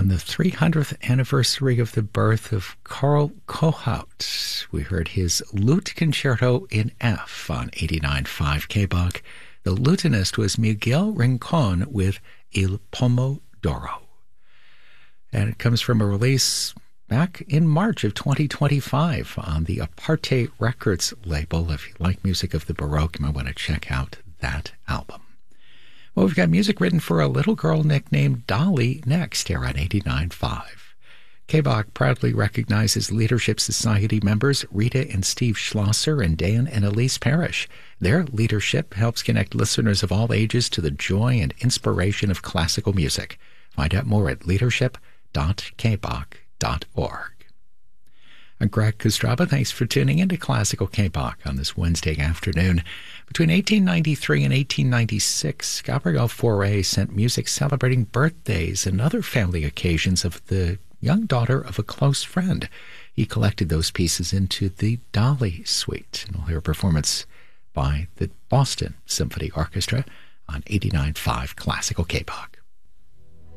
On the 300th anniversary of the birth of Karl Kohaut, we heard his Lute Concerto in F on 89.5 KBOK. The lutenist was Miguel Rincon with Il Pomodoro. And it comes from a release back in March of 2025 on the Aparte Records label. If you like music of the Baroque, you might want to check out that album. Well, we've got music written for a little girl nicknamed Dolly next here on 89.5. KBOK proudly recognizes Leadership Society members Rita and Steve Schlosser and Dan and Elise Parrish. Their leadership helps connect listeners of all ages to the joy and inspiration of classical music. Find out more at leadership.kbok.org. I'm Greg Kostraba. Thanks for tuning in to Classical KBOK on this Wednesday afternoon. Between 1893 and 1896, Gabriel Fauré sent music celebrating birthdays and other family occasions of the young daughter of a close friend. He collected those pieces into the Dolly Suite. And we'll hear a performance by the Boston Symphony Orchestra on 89.5 Classical KBOK.